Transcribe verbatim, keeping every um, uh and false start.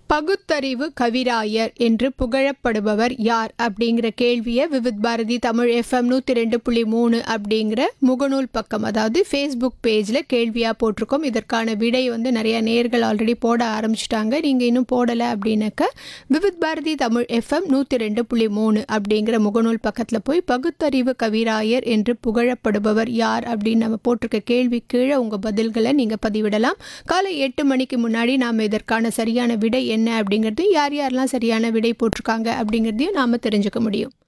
பகுத்தறிவு கவிராயர் என்று புகழப்படுபவர் யார் அப்படிங்கிற கேள்வியை விவித் பாரதி தமிழ் எஃப்எம் நூற்றி ரெண்டு புள்ளி மூணு அப்படிங்கிற முகநூல் பக்கம், அதாவது ஃபேஸ்புக் பேஜில் கேள்வியாக போட்டிருக்கோம். இதற்கான விடை வந்து நிறைய நேர்கள் ஆல்ரெடி போட ஆரம்பிச்சிட்டாங்க. நீங்கள் இன்னும் போடலை அப்படின்னாக்க விவித் பாரதி தமிழ் எஃப்எம் நூற்றி ரெண்டு புள்ளி மூணு அப்படிங்கிற முகநூல் பக்கத்தில் போய் பகுத்தறிவு கவிராயர் என்று புகழப்படுபவர் யார் அப்படின்னு நம்ம போட்டிருக்க கேள்வி கீழே உங்கள் பதில்களை நீங்கள் பதிவிடலாம். காலை எட்டு மணிக்கு முன்னாடி நாம் இதற்கான சரியான விடை என்ன அப்படிங்கிறது, யார் யாரெல்லாம் சரியான விடை போட்டிருக்காங்க அப்படிங்கிறதையும் நாம் தெரிஞ்சுக்க முடியும்.